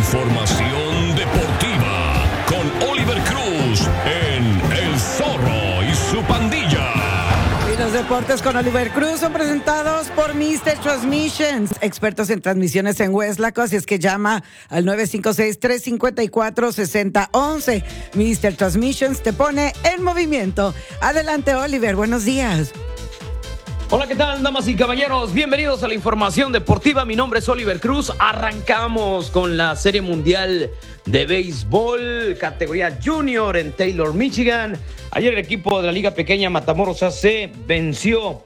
Información deportiva con Oliver Cruz en El Zorro y su pandilla. Y los deportes con Oliver Cruz son presentados por Mr. Transmissions, expertos en transmisiones en Westlaco, así es que llama al 956-354-6011. Mr. Transmissions te pone en movimiento. Adelante, Oliver, buenos días. Hola, ¿qué tal, damas y caballeros? Bienvenidos a la información deportiva. Mi nombre es Oliver Cruz. Arrancamos con la Serie Mundial de Béisbol, categoría Junior en Taylor, Michigan. Ayer el equipo de la Liga Pequeña Matamoros AC venció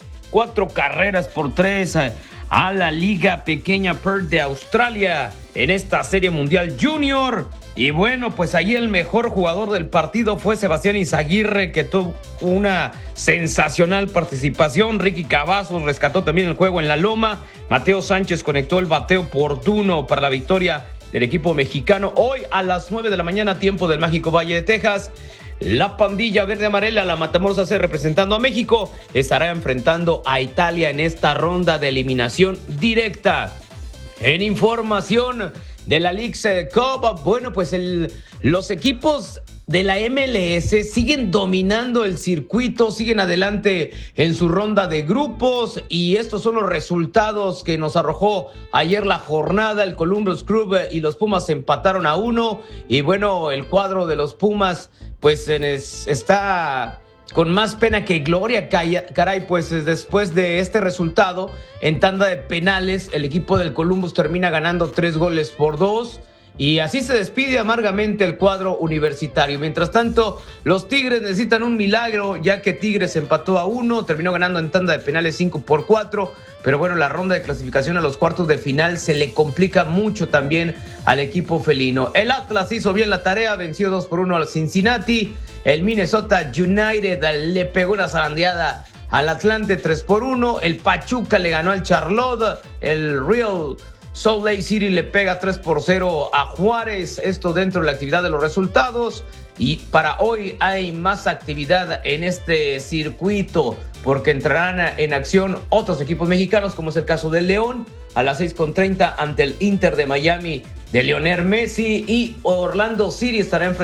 4-3 a la Liga Pequeña Perth de Australia en esta Serie Mundial Junior. Y bueno, pues allí el mejor jugador del partido fue Sebastián Izaguirre, que tuvo una sensacional participación. Ricky Cavazos rescató también el juego en la loma. Mateo Sánchez conectó el bateo oportuno para la victoria del equipo mexicano. Hoy a las 9 de la mañana, tiempo del mágico Valle de Texas, la pandilla verde amarela, la Matamoros AC, representando a México, estará enfrentando a Italia en esta ronda de eliminación directa. En información de la Leagues Cup, bueno, pues los equipos de la MLS siguen dominando el circuito, siguen adelante en su ronda de grupos, y estos son los resultados que nos arrojó ayer la jornada. El Columbus Crew y los Pumas empataron a 1, y bueno, el cuadro de los Pumas pues está con más pena que gloria, caray, pues después de este resultado, en tanda de penales, el equipo del Columbus termina ganando 3-2, y así se despide amargamente el cuadro universitario. Mientras tanto, los Tigres necesitan un milagro, ya que Tigres empató a 1, terminó ganando en tanda de penales 5-4, pero bueno, la ronda de clasificación a los cuartos de final se le complica mucho también al equipo felino. El Atlas hizo bien la tarea, venció 2-1 al Cincinnati. El Minnesota United le pegó una zarandeada al Atlante 3-1. El Pachuca le ganó al Charlotte. El Real Salt Lake City le pega 3-0 a Juárez. Esto dentro de la actividad de los resultados. Y para hoy hay más actividad en este circuito, porque entrarán en acción otros equipos mexicanos, como es el caso del León, a las 6:30 ante el Inter de Miami de Lionel Messi, y Orlando City estará enfrentando